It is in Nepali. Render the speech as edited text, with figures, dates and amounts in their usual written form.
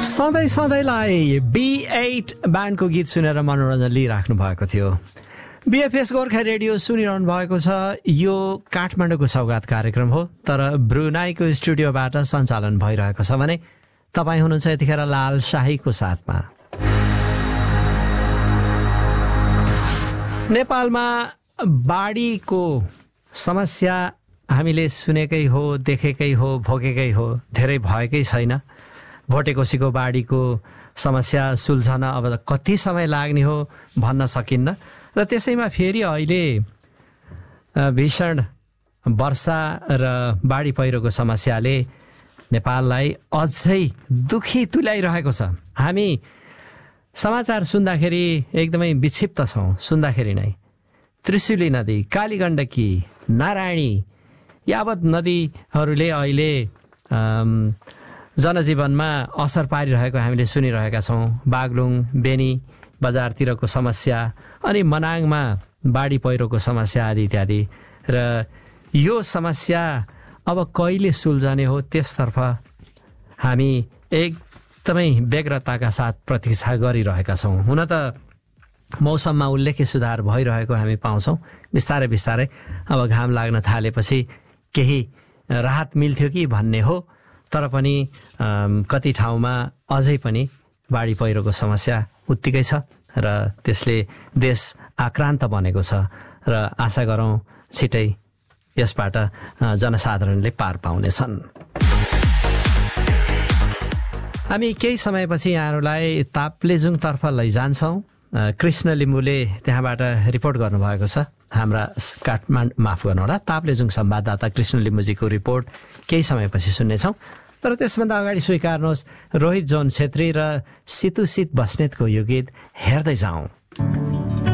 सधैँ सधैँलाई B8 ब्यान्डको गीत सुनेर मनोरञ्जन लिइराख्नु भएको थियो। BFS गोर्खा रेडियो सुनिरहनु भएको छ। यो काठमाडौँको सौगात कार्यक्रम हो, तर ब्रुनाईको स्टुडियोबाट सञ्चालन भइरहेको छ भने तपाईँ हुनुहुन्छ यतिखेर लाल शाहीको साथमा। नेपालमा बाढीको समस्या हामीले सुनेकै हो, देखेकै हो, भोगेकै हो, धेरै भएकै छैन। भोटेकोसीको बाढीको समस्या सुल्झन अब कति समय लाग्ने हो भन्न सकिन्न। र त्यसैमा फेरि अहिले भीषण वर्षा र बाढी पहिरोको समस्याले नेपाललाई अझै दुखी तुल्याइरहेको छ। हामी समाचार सुन्दाखेरि एकदमै विक्षिप्त छौँ। सुन्दाखेरि नै त्रिशुली नदी, कालीगण्डकी, नारायणी यावत नदीहरूले अहिले जनजीवनमा असर पारिरहेको हामीले सुनिरहेका छौँ। बागलुङ, बेनी बजारतिरको समस्या, अनि मनाङमा बाढी पहिरोको समस्या आदि इत्यादि। र यो समस्या अब कहिले सुल्झने हो त्यसतर्फ हामी एकदमै व्यग्रताका साथ प्रतीक्षा गरिरहेका छौँ। हुन त मौसममा उल्लेख्य सुधार भइरहेको हामी पाउँछौँ। बिस्तारै बिस्तारै अब घाम लाग्न थालेपछि केही राहत मिल्थ्यो कि भन्ने हो, तर पनि कति ठाउँमा अझै पनि बाढी पहिरोको समस्या उत्तिकै छ र त्यसले देश आक्रान्त बनेको छ। र आशा गरौँ छिटै यसबाट जनसाधारणले पार पाउनेछन्। हामी केही समयपछि यहाँहरूलाई ताप्लेजुङतर्फ लैजान्छौँ। कृष्ण लिम्बूले त्यहाँबाट रिपोर्ट गर्नुभएको छ। हाम्रा माफ गर्नुहोला, ताप्लेजुङ संवाददाता कृष्ण लिम्बूजीको रिपोर्ट केही समयपछि सुन्नेछौँ। तर त्यसभन्दा अगाडि स्वीकार्नुहोस् रोहित जोन छेत्री र सितुसित बस्नेतको यो गीत हेर्दै जाउँ।